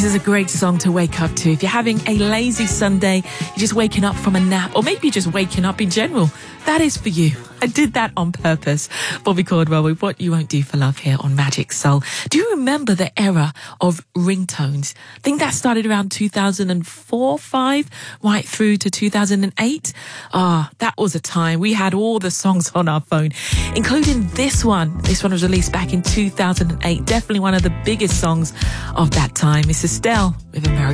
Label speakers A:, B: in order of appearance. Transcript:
A: This is a great song to wake up to. If you're having a lazy Sunday, you're just waking up from a nap, or maybe just waking up in general, that is for you. I did that on purpose. Bobby Caldwell with What You Won't Do for Love here on Magic Soul. Do you remember the era of ringtones? I think that started around 2004, 5, right through to 2008. That was a time. We had all the songs on our phone, including this one. This one was released back in 2008. Definitely one of the biggest songs of that time. It's Estelle with American